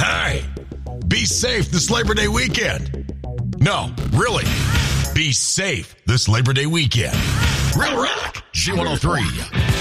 Hey, be safe this Labor Day weekend. No, really, be safe this Labor Day weekend. Real Rock, G103.